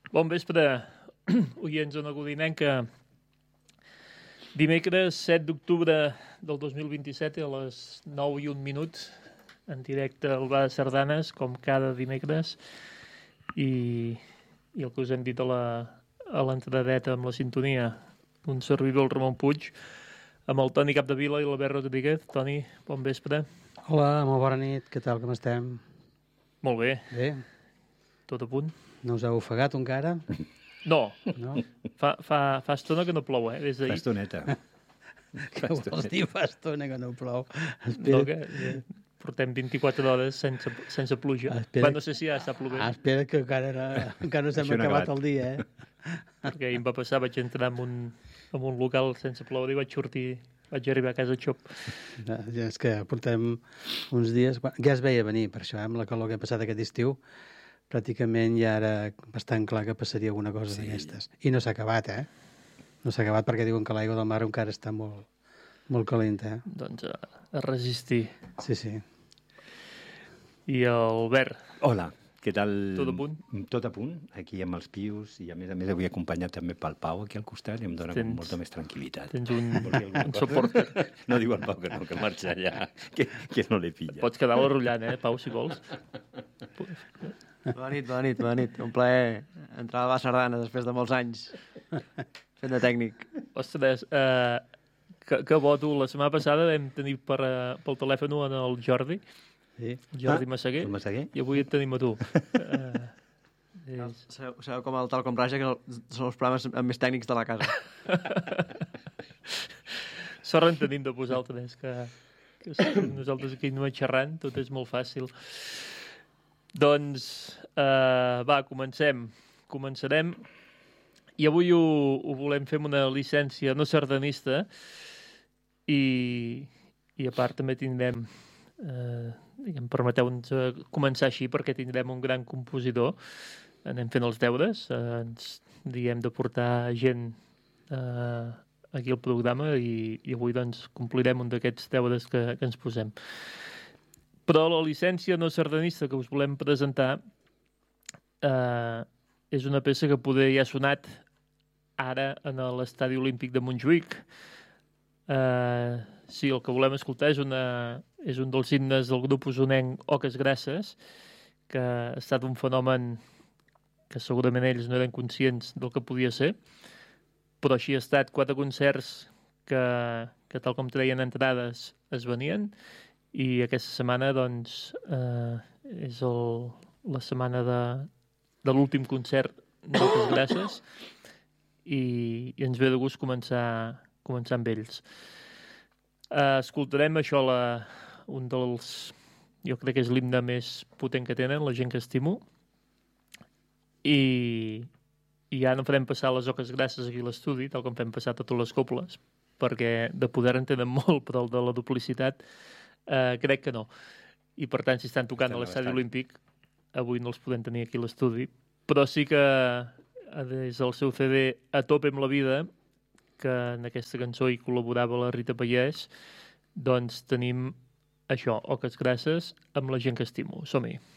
Bon vespre, oients Ona Codinenca. Dimecres 7 d'octubre del 2027 a les 9:01 en directe al Bar de Sardanes, com cada dimecres, i el que us hem dit a l'entradeta amb la sintonia, un servidor, el Ramon Puig, amb el Toni Capdevila i l'Albert Rodríguez. Toni, bon vespre. Hola, molt bona nit, què tal, com estem? Molt bé. Bé? Tot a punt? No us heu ofegat encara? No. No? Fa estona que no plou, des d'ahir. Fa estoneta. Què vols dir? Fa estona que no plou. No, que portem 24 hores sense pluja. Espera, no sé si ja està plovent. Espera que encara no s'hem acabat el dia, Perquè ahir em va passar, vaig entrar en un local sense ploure i vaig arribar a casa xop. Ja, és que portem uns dies... Ja es veia venir, per això, amb la calor que ha passat aquest estiu, pràcticament ja era bastant clar que passaria alguna cosa d'aquestes. I no s'ha acabat, No s'ha acabat perquè diuen que l'aigua del mar encara està molt, molt calenta, Doncs a resistir. Sí. I Albert. Hola, què tal? Tot a punt? Tot a punt, aquí amb els pius, i a més avui acompanyat també pel Pau aquí al costat, i em dona molta més tranquil·litat. Tens un suport. No diu el Pau que no, que marxa allà, que no li pilla. Pots quedar l'arrullant, Pau, si vols. Bona nit. Un plaer entrar a la Sardana després de molts anys fent de tècnic. Ostres, que bo, tu. La setmana passada vam tenir pel telèfon en el Jordi, Jordi Massaguer, i avui et tenim a tu. Sabeu com el Tal com Raja, que són els programes més tècnics de la casa. Sort en tenim de vosaltres, que nosaltres aquí només xerrant, tot és molt fàcil. Doncs, començarem. I avui ho volem fer amb una llicència no sardanista i a part també tindrem, permeteu-nos començar així perquè tindrem un gran compositor. Anem fent els deures, ens diem de portar gent aquí al programa i avui doncs complirem un d'aquests deures que ens posem. Però la llicència no sardanista que us volem presentar és una peça que poder ja ha sonat ara en l'Estadi Olímpic de Montjuïc. Sí, el que volem escoltar és un dels himnes del grup usonenc Oques Grasses, que ha estat un fenomen que segurament ells no eren conscients del que podia ser, però així ha estat 4 concerts que tal com treien entrades es venien, i aquesta setmana doncs és la setmana de l'últim concert d'Oques Grasses i ens ve de gust començar amb ells. Escoltarem això, un dels, jo crec que és l'himne més potent que tenen, La gent que estimo, i ja no farem passar les Oques Grasses aquí a l'estudi, tal com fem passar totes les coples, perquè de poder en tenen molt, però el de la duplicitat crec que no. I per tant, si estan tocant a l'Estadi Olímpic, avui no els podem tenir aquí a l'estudi, però sí que des del seu CD A tope amb la vida, que en aquesta cançó hi col·laborava la Rita Pallès, doncs tenim això, Oques Grasses amb La gent que estimo. Som-hi.